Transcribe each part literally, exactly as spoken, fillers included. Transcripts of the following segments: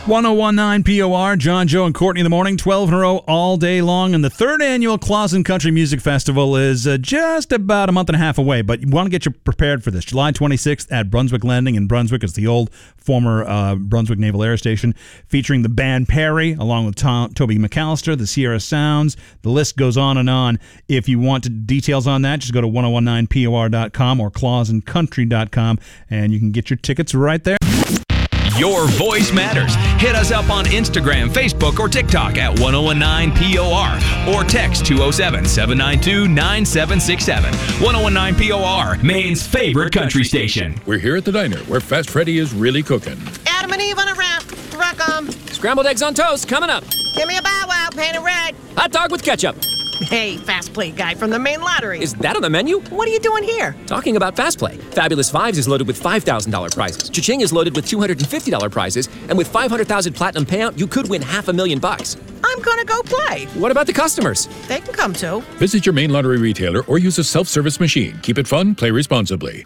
one oh one point nine P O R, John, Joe, and Courtney in the morning, twelve in a row all day long. And the third annual Clausen Country Music Festival is uh, just about a month and a half away, but you want to get you prepared for this. July twenty-sixth at Brunswick Landing in Brunswick. It's the old former uh, Brunswick Naval Air Station, featuring the band Perry, along with Tom, Toby McAllister, the Sierra Sounds. The list goes on and on. If you want to, details on that, just go to ten nineteen P O R dot com or clausen country dot com, and you can get your tickets right there. Your voice matters. Hit us up on Instagram, Facebook, or TikTok at ten nineteen P O R or text two oh seven, seven nine two, nine seven six seven. ten nineteen P O R, Maine's favorite country station. We're here at the diner where Fast Freddy is really cooking. Adam and Eve on a wrap. Rock 'em. Scrambled eggs on toast coming up. Give me a bow wow, painted red. Hot dog with ketchup. Hey, Fast Play guy from the Maine Lottery. Is that on the menu? What are you doing here? Talking about Fast Play. Fabulous Fives is loaded with five thousand dollars prizes. Cha-Ching is loaded with two hundred fifty dollars prizes. And with five hundred thousand dollars platinum payout, you could win half a million bucks. I'm gonna go play. What about the customers? They can come too. Visit your Maine Lottery retailer or use a self-service machine. Keep it fun, play responsibly.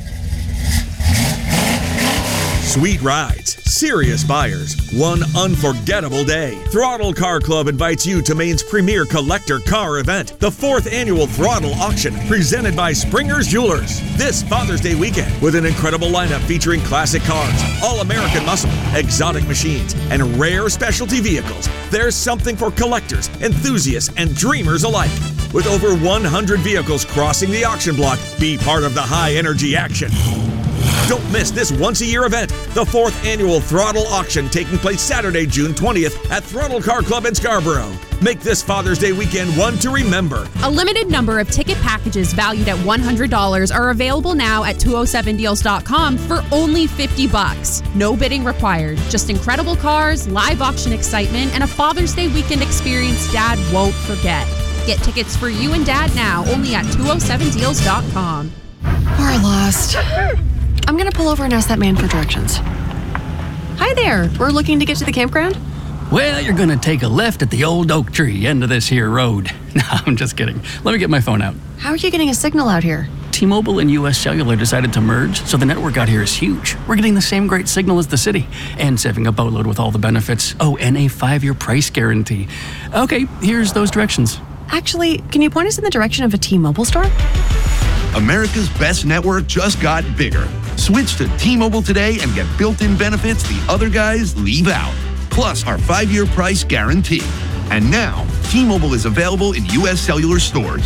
Sweet rides, serious buyers, one unforgettable day. Throttle Car Club invites you to Maine's premier collector car event, the fourth annual Throttle Auction, presented by Springer's Jewelers. This Father's Day weekend, with an incredible lineup featuring classic cars, all-American muscle, exotic machines, and rare specialty vehicles. There's something for collectors, enthusiasts, and dreamers alike. With over one hundred vehicles crossing the auction block, be part of the high-energy action. Don't miss this once-a-year event, the fourth annual Throttle Auction, taking place Saturday, June twentieth at Throttle Car Club in Scarborough. Make this Father's Day weekend one to remember. A limited number of ticket packages valued at one hundred dollars are available now at two oh seven deals dot com for only fifty bucks. No bidding required. Just incredible cars, live auction excitement, and a Father's Day weekend experience Dad won't forget. Get tickets for you and Dad now only at two oh seven deals dot com. We're lost. I'm gonna pull over and ask that man for directions. Hi there, we're looking to get to the campground? Well, you're gonna take a left at the old oak tree end of this here road. No, I'm just kidding. Let me get my phone out. How are you getting a signal out here? T-Mobile and U S Cellular decided to merge, so the network out here is huge. We're getting the same great signal as the city, and saving a boatload with all the benefits. Oh, and a five-year price guarantee. Okay, here's those directions. Actually, can you point us in the direction of a T-Mobile store? America's best network just got bigger. Switch to T-Mobile today and get built-in benefits the other guys leave out. Plus our five-year price guarantee. And now, T-Mobile is available in U S Cellular stores.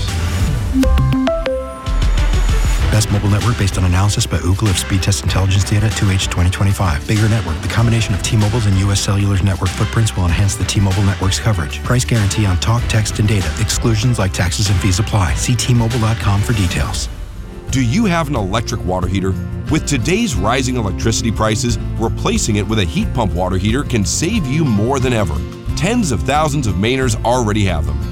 Best mobile network based on analysis by Ookla of speed test intelligence data two H twenty twenty-five. Bigger network. The combination of T-Mobile's and U S Cellular's network footprints will enhance the T-Mobile network's coverage. Price guarantee on talk, text, and data. Exclusions like taxes and fees apply. See T Mobile dot com for details. Do you have an electric water heater? With today's rising electricity prices, replacing it with a heat pump water heater can save you more than ever. Tens of thousands of Mainers already have them.